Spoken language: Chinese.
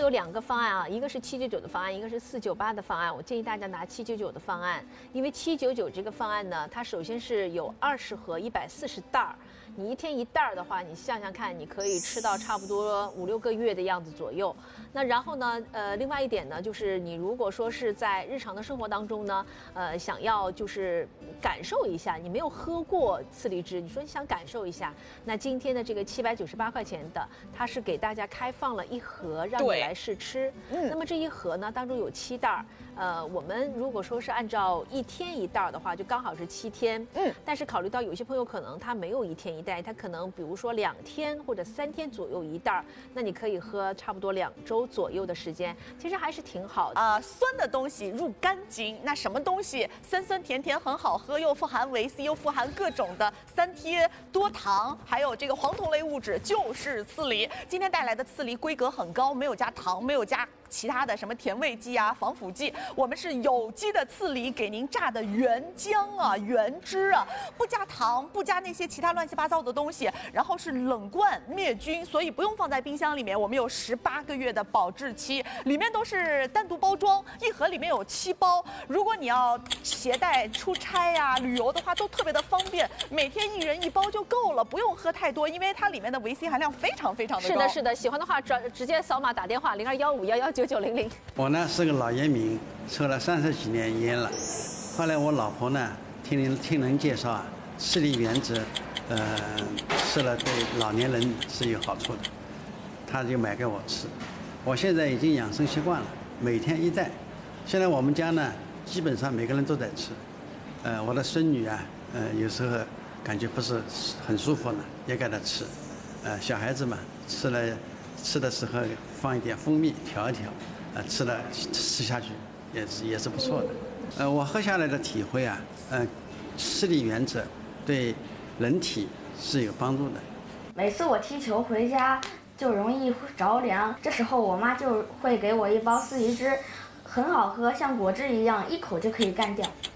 有2个方案啊，一个是799的方案，一个是498的方案。我建议大家拿799的方案，因为799这个方案呢，它首先是有20盒140袋儿。你一天1袋儿的话，你想想看，你可以吃到差不多5、6个月的样子左右。那然后呢，另外一点呢，就是你如果说是在日常的生活当中呢，想要就是感受一下，你没有喝过次荔枝，你说你想感受一下，那今天的这个798块钱的，它是给大家开放了1盒让你来试吃。那么这1盒呢，当中有7袋儿，我们如果说是按照1天1袋儿的话，就刚好是7天。但是考虑到有些朋友可能他没有1天1袋，他可能比如说2天或者3天左右1袋儿，那你可以喝差不多2周左右的时间，其实还是挺好的。 酸的东西入肝经，那什么东西酸酸甜甜很好喝，又富含维 C， 又富含各种的3贴多糖，还有这个黄酮类物质，就是刺梨。今天带来的刺梨规格很高，没有加糖，没有加其他的什么甜味剂啊、防腐剂，我们是有机的刺梨，给您榨的原浆啊、原汁啊，不加糖，不加那些其他乱七八糟的东西，然后是冷罐灭菌，所以不用放在冰箱里面。我们有18个月的保质期，里面都是单独包装，1盒里面有7包。如果你要携带出差呀、旅游的话，都特别的方便，每天1人1包就够了，不用喝太多，因为它里面的维 C 含量非常非常的高。 是的，是的，喜欢的话直接扫码打电话0215119900。 我呢是个老烟民，抽了30几年烟了。后来我老婆呢听人介绍啊，刺梨原汁，吃了对老年人是有好处的，她就买给我吃。我现在已经养生习惯了，每天1袋。现在我们家呢，基本上每个人都在吃。我的孙女啊，有时候感觉不是很舒服呢，也给她吃。小孩子嘛，吃的时候放一点蜂蜜调一调，吃下去也是不错的。我喝下来的体会啊，刺梨原汁对人体是有帮助的。 每次我踢球回家就容易着凉，这时候我妈就会给我1包刺梨汁，很好喝，像果汁一样，一口就可以干掉。